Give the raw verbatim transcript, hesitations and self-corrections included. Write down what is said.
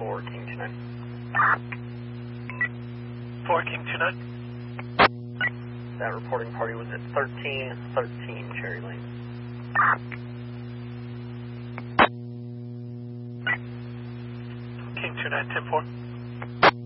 for King two nine. four King two nine. That reporting party was at thirteen thirteen Cherry Lane. King two nine, ten four.